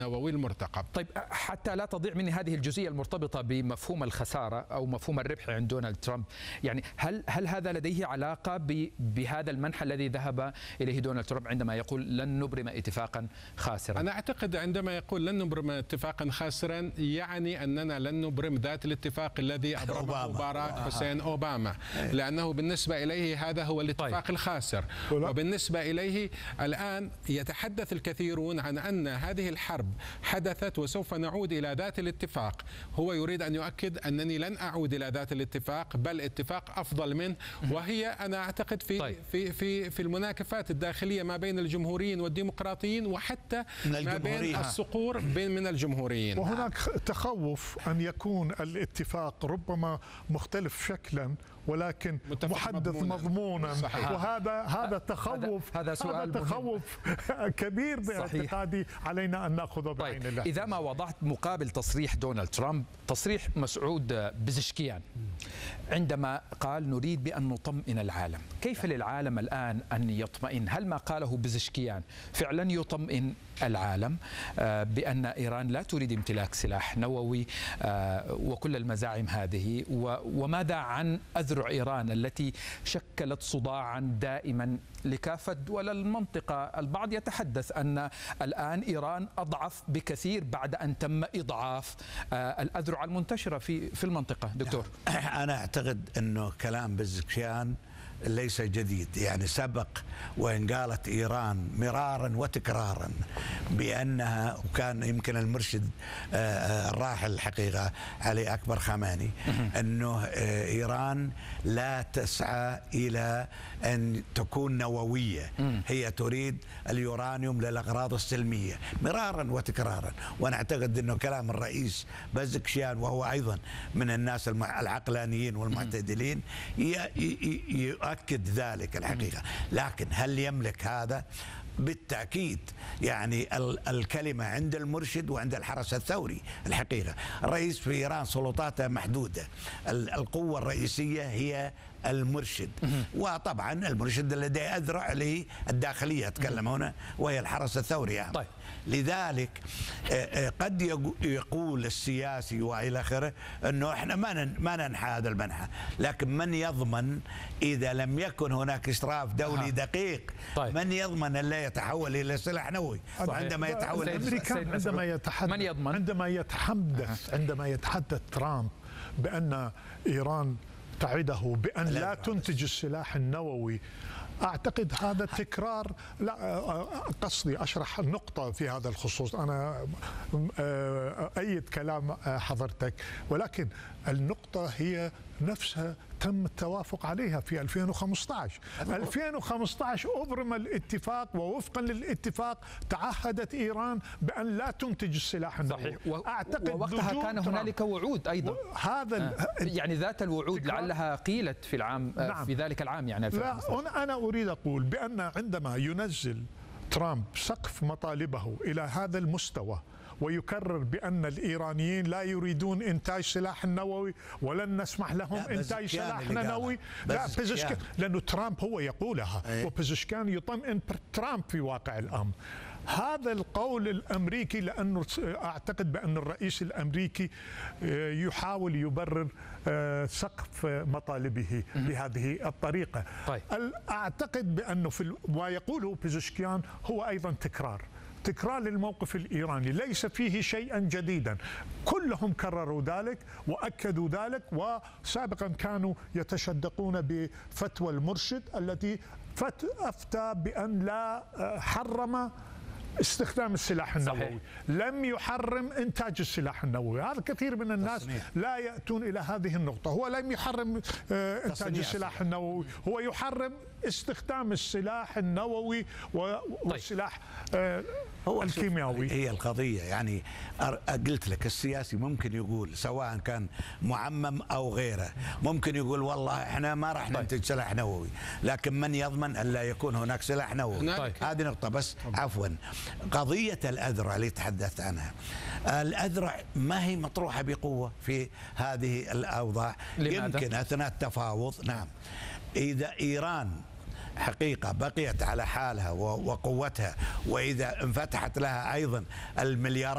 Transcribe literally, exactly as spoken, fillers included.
النووي المرتقب. طيب حتى لا تضيع مني هذه الجزئية المرتبطة بمفهوم الخسارة أو مفهوم الربح عند دونالد ترامب، يعني هل هل هذا لديه علاقة بهذا المنحى الذي ذهب إليه دونالد ترامب عندما يقول لن نبرم اتفاقا خاسرا؟ أنا أعتقد عندما يقول لن نبرم اتفاقا خاسرا يعني أننا لن نبرم ذات الاتفاق الذي أبرمه باراك حسين أوباما، لأنه بالنسبة إليه هذا هو الاتفاق طيب. الخاسر. وبالنسبة إليه الآن يتحدث الكثيرون عن أن هذه الحرب حدثت وسوف نعود إلى ذات الاتفاق. هو يريد أن يؤكد أنني لن أعود إلى ذات الاتفاق بل اتفاق أفضل منه، وهي أنا أعتقد في طيب. في في في المناكفات الداخلية ما بين الجمهوريين والديمقراطيين وحتى ما بين الصقور بين من الجمهوريين. وهناك تخوف أن يكون الاتفاق ربما مختلف شكلا ولكن محدث مضمونا, مضمونا. وهذا هذا تخوف هذا, هذا سؤال هذا تخوف كبير باعتقادي علينا أن نأخذه بعين طيب. الله. إذا ما وضعت مقابل تصريح دونالد ترامب تصريح مسعود بزشكيان عندما قال نريد بأن نطمئن العالم، كيف للعالم الآن أن يطمئن؟ هل ما قاله بزشكيان فعلا يطمئن العالم بأن إيران لا تريد امتلاك سلاح نووي وكل المزاعم هذه؟ وماذا عن أذرع إيران التي شكلت صداعا دائما لكافة دول المنطقة؟ البعض يتحدث أن الآن إيران أضعف بكثير بعد أن تم إضعاف الأذرع المنتشرة في في المنطقة. دكتور، أنا أعتقد أنه كلام بزشكيان ليس جديد، يعني سبق وإن قالت إيران مرارا وتكرارا بأنها، وكان يمكن المرشد الراحل الحقيقة علي أكبر خامنئي أنه إيران لا تسعى إلى أن تكون نووية، هي تريد اليورانيوم للأغراض السلمية مرارا وتكرارا. وأنا أعتقد أنه كلام الرئيس بزشكيان وهو أيضا من الناس العقلانيين والمعتدلين يؤكد ذلك الحقيقة. لكن هل يملك هذا؟ بالتأكيد يعني الكلمة عند المرشد وعند الحرس الثوري. الحقيقة الرئيس في إيران سلطاته محدودة، القوة الرئيسية هي المرشد، وطبعا المرشد لديه أذرع للداخلية أتكلم هنا وهي الحرس الثوري يعني. طيب. لذلك قد يقول السياسي وإلى آخره أنه إحنا ما ما ننحى هذا المنحى، لكن من يضمن إذا لم يكن هناك إشراف دولي دقيق؟ طيب. من يضمن أن لا يتحول إلى سلاح نووي؟ عندما يتحول الأمريكان عندما يتحدث من يضمن؟ عندما يتحدث عندما يتحدث ترامب بأن إيران تعده بأن لا تنتج السلاح النووي، أعتقد هذا تكرار. لا قصدي أشرح نقطة في هذا الخصوص، أنا أيد كلام حضرتك، ولكن النقطة هي نفسها تم التوافق عليها في ألفين وخمسة عشر. ألفين وخمسة عشر أبرم الاتفاق، ووفقا للاتفاق تعهدت إيران بأن لا تنتج السلاح النووي. أعتقد ووقتها كان هنالك وعود أيضا، هذا آه. يعني ذات الوعود لعلها قيلت في العام نعم. في ذلك العام يعني ألفين وخمسة عشر. لا، أنا أريد أقول بأن عندما ينزل ترامب سقف مطالبه إلى هذا المستوى ويكرر بأن الإيرانيين لا يريدون إنتاج سلاح نووي ولن نسمح لهم إنتاج سلاح نووي، لا بزشكيان، لأنه ترامب هو يقولها ايه؟ وبزشكيان يطمئن ترامب في واقع الأمر. هذا القول الأمريكي، لأنه أعتقد بأن الرئيس الأمريكي يحاول يبرر سقف مطالبه بهذه الطريقة. طيب. أعتقد بأنه في ما يقوله بزشكيان هو أيضا تكرار تكرار للموقف الإيراني، ليس فيه شيئا جديدا، كلهم كرروا ذلك وأكدوا ذلك، وسابقا كانوا يتشدقون بفتوى المرشد التي أفتى بأن لا حرم استخدام السلاح النووي. صحيح. لم يحرم إنتاج السلاح النووي. هذا كثير من الناس تصنيع. لا يأتون إلى هذه النقطة. هو لم يحرم إنتاج السلاح النووي، هو يحرم استخدام السلاح النووي والسلاح طيب. هو الكيميائي. هي القضية يعني قلت لك السياسي ممكن يقول سواء كان معمم أو غيره، ممكن يقول والله احنا ما راح ننتج طيب. سلاح نووي، لكن من يضمن أن لا يكون هناك سلاح نووي؟ طيب. هذه نقطة بس. عفوا، قضية الأذرع اللي تحدثت عنها، الأذرع ما هي مطروحة بقوة في هذه الأوضاع. لماذا؟ يمكن أثناء التفاوض نعم إذا إيران حقيقة بقيت على حالها وقوتها، وإذا انفتحت لها أيضا المليارات